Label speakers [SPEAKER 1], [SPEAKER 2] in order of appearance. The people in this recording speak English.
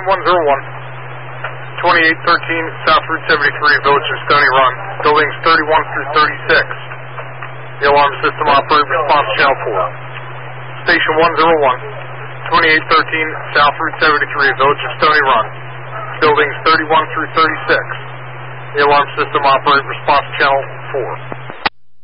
[SPEAKER 1] 101, 2813 South Route 73, Village of Stony Run, buildings 31 through 36. The alarm system operator response channel 4. Station 101, 2813 South Route 73, Village of Stony Run, buildings 31 through 36. The alarm system operator response channel 4.